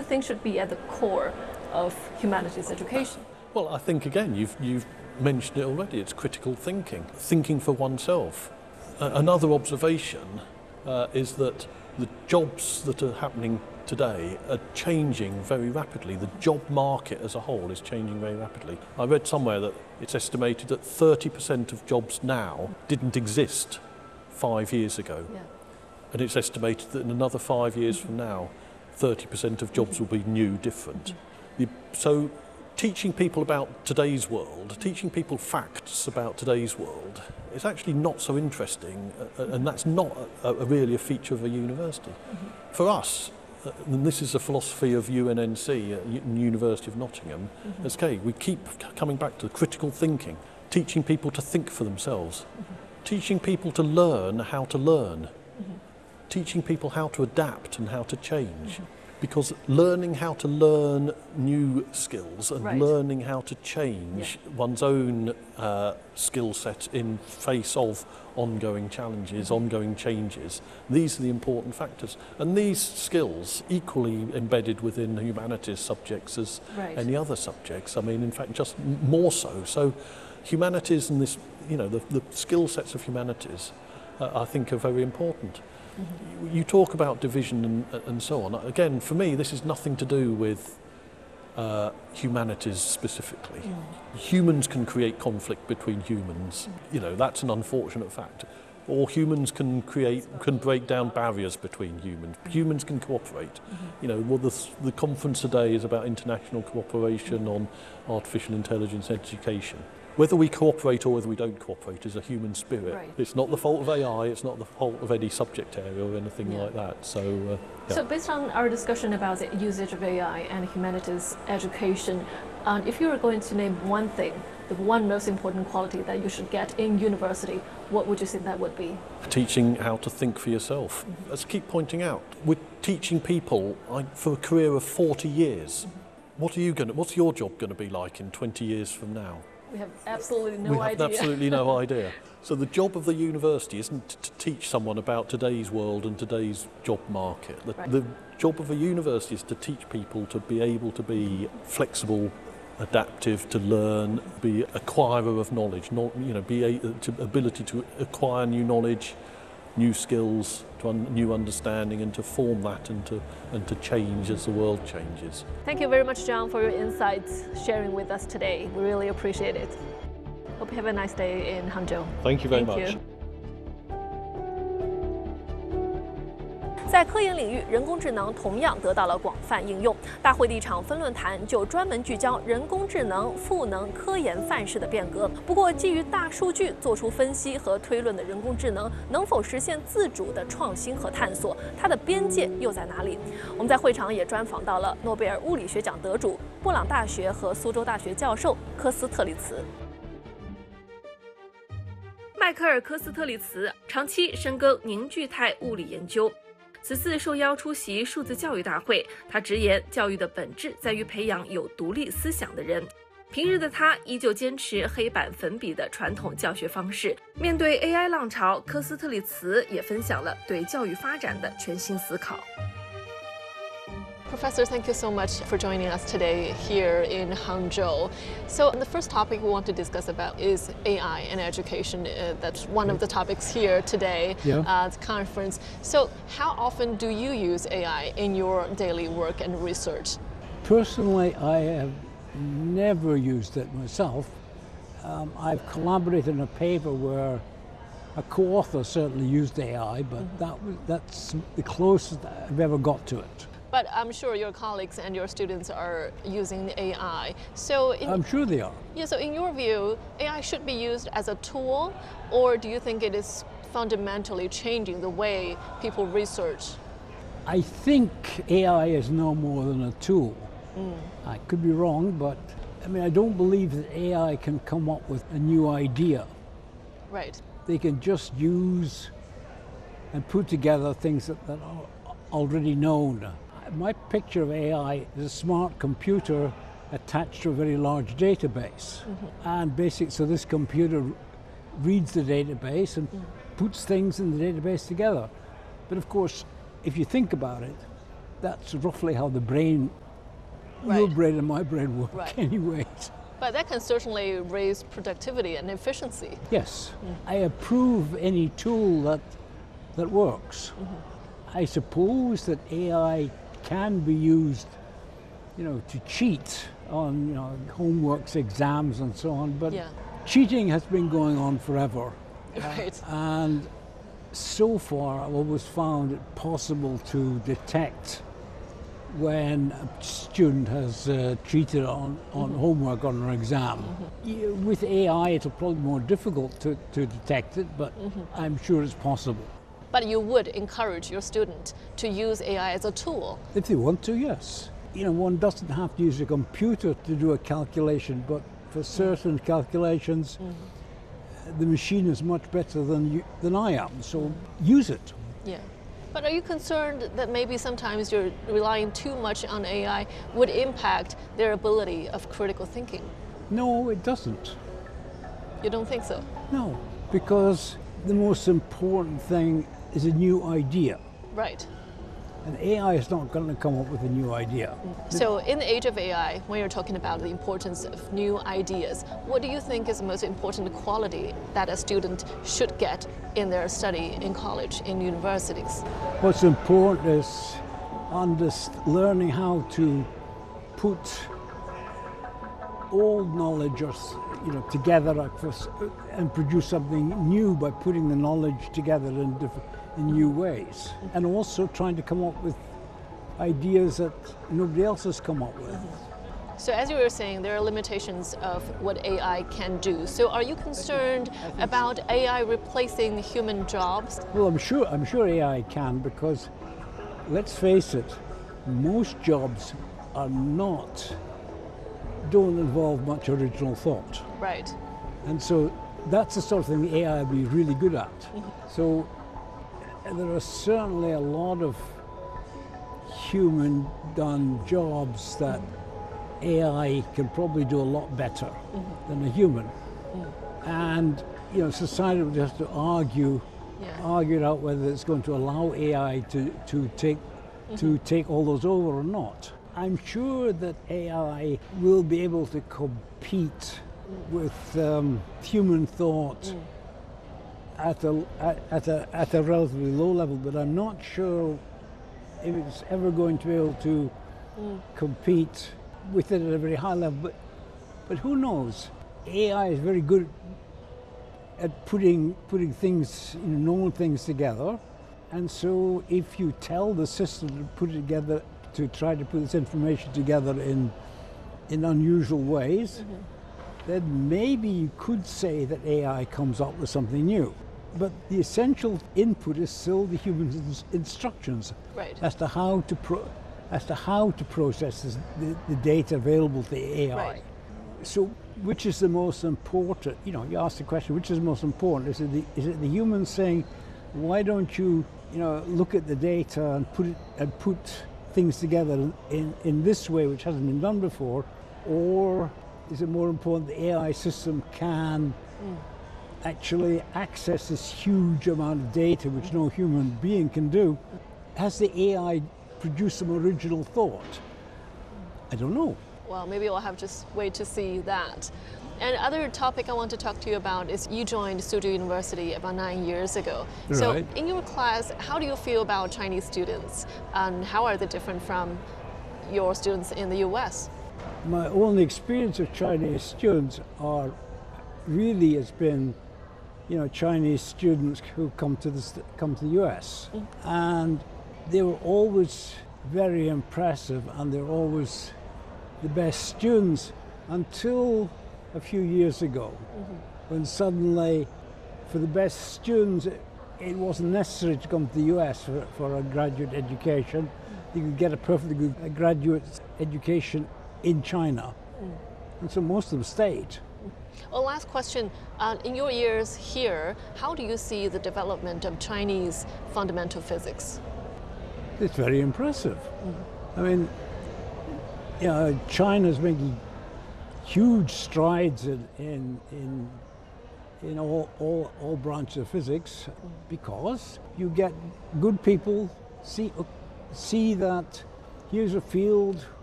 think should be at the core of humanities education? Well, I think, again, you've mentioned it already, it's critical thinking, thinking for oneself. Another observation is that the jobs that are happening today are changing very rapidly. The job market as a whole is changing very rapidly. I read somewhere that it's estimated that 30% of jobs now didn't exist 5 years ago. Yeah. And it's estimated that in another 5 years from now, 30% of jobs will be new, different. So teaching people about today's world, teaching people facts about today's world, is actually not so interesting, and that's not really a feature of a university. For us, and this is a philosophy of UNNC, University of Nottingham, we keep coming back to critical thinking, teaching people to think for themselves, teaching people to learn how to learn, teaching people how to adapt and how to change. Because learning how to learn new skills and learning how to change one's own skill set in face of ongoing challenges, ongoing changes, these are the important factors. And these skills equally embedded within the humanities subjects as any other subjects. I mean, in fact, just more so. So humanities and this, the skill sets of humanities, I think, are very important. You talk about division and so on. Again, for me, this is nothing to do with humanities specifically. Humans can create conflict between humans. That's an unfortunate fact. Or humans can break down barriers between humans. Humans can cooperate. The conference today is about international cooperation on artificial intelligence education. Whether we cooperate or whether we don't cooperate is a human spirit. It's not the fault of AI, it's not the fault of any subject area or anything like that. So based on our discussion about the usage of AI and humanities education, if you were going to name one thing, the one most important quality that you should get in university, what would you say that would be? Teaching how to think for yourself. As I keep pointing out, we're teaching people for a career of 40 years. What's your job going to be like in 20 years from now? We have absolutely no idea. We have absolutely no idea. So the job of the university isn't to teach someone about today's world and today's job market. The job of a university is to teach people to be able to be flexible, adaptive, to learn, be acquirer of knowledge, ability to acquire new knowledge, new skills, new understanding, and to form that and to change as the world changes. Thank you very much, John, for your insights sharing with us today. We really appreciate it. Hope you have a nice day in Hangzhou. Thank you very much. 在科研领域，人工智能同样得到了广泛应用。大会的一场分论坛就专门聚焦人工智能赋能科研范式的变革。不过，基于大数据做出分析和推论的人工智能，能否实现自主的创新和探索？它的边界又在哪里？我们在会场也专访到了诺贝尔物理学奖得主、布朗大学和苏州大学教授科斯特里茨。迈克尔·科斯特里茨长期深耕凝聚态物理研究。 此次受邀出席数字教育大会，他直言，教育的本质在于培养有独立思想的人。平日的他依旧坚持黑板粉笔的传统教学方式。面对 AI 浪潮，科斯特里茨也分享了对教育发展的全新思考。 Professor, thank you so much for joining us today here in Hangzhou. So the first topic we want to discuss about is AI and education. That's one of the topics here today at the conference. So how often do you use AI in your daily work and research? Personally, I have never used it myself. I've collaborated on a paper where a co-author certainly used AI, but that's the closest I've ever got to it. But I'm sure your colleagues and your students are using AI. So I'm sure they are. Yeah, so in your view, AI should be used as a tool, or do you think it is fundamentally changing the way people research? I think AI is no more than a tool. I could be wrong, but I mean, I don't believe that AI can come up with a new idea. Right. They can just use and put together things that are already known. My picture of AI is a smart computer attached to a very large database. And basically, so this computer reads the database and puts things in the database together. But of course, if you think about it, that's roughly how the brain, Right. your brain and my brain work Right. anyways. But that can certainly raise productivity and efficiency. Yes, I approve any tool that works. I suppose that AI can be used, to cheat on, homeworks, exams, and so on. But Yeah. cheating has been going on forever, Right. and so far I've always found it possible to detect when a student has cheated on homework on an exam. With AI, it'll probably be more difficult to detect it, but I'm sure it's possible. But you would encourage your student to use AI as a tool. If they want to, yes. One doesn't have to use a computer to do a calculation, but for certain calculations, the machine is much better than I am, so use it. Yeah. But are you concerned that maybe sometimes you're relying too much on AI would impact their ability of critical thinking? No, it doesn't. You don't think so? No, because the most important thing is a new idea. Right. And AI is not going to come up with a new idea. So in the age of AI, when you're talking about the importance of new ideas, what do you think is the most important quality that a student should get in their study in college, in universities? What's important is learning how to put old knowledge together and produce something new by putting the knowledge together in new ways, and also trying to come up with ideas that nobody else has come up with. So as you were saying, there are limitations of what AI can do. So are you concerned about AI replacing human jobs? Well, I'm sure AI can, because let's face it, most jobs don't involve much original thought. Right. And so that's the sort of thing the AI will be really good at. So there are certainly a lot of human-done jobs that AI can probably do a lot better than a human. And society would have to argue it out whether it's going to allow AI to take all those over or not. I'm sure that AI will be able to compete with human thought at a relatively low level, but I'm not sure if it's ever going to be able to compete with it at a very high level. But who knows? AI is very good at putting things, known things together, and so if you tell the system to put it together, to try to put this information together in unusual ways, then maybe you could say that AI comes up with something new. But the essential input is still the human instructions as to how to process the data available to the AI. Right. So, which is the most important? You ask the question, which is the most important? Is it the human saying, why don't you, look at the data and put things together in this way, which hasn't been done before, or is it more important the AI system can actually access this huge amount of data which no human being can do? Has the AI produced some original thought? I don't know. Well, maybe we'll have to just wait to see that. And other topic I want to talk to you about is you joined Suzhou University about 9 years ago. So Right. in your class, how do you feel about Chinese students, and how are they different from your students in the US? My only experience of Chinese students has been, Chinese students who come to the US, and they were always very impressive, and they're always the best students until a few years ago, when suddenly, for the best students, it wasn't necessary to come to the US for a graduate education. You could get a perfectly good graduate education in China. And so most of them stayed. Well, last question. In your years here, how do you see the development of Chinese fundamental physics? It's very impressive. I mean, China's making huge strides in all branches of physics, because you get good people see that Here's a field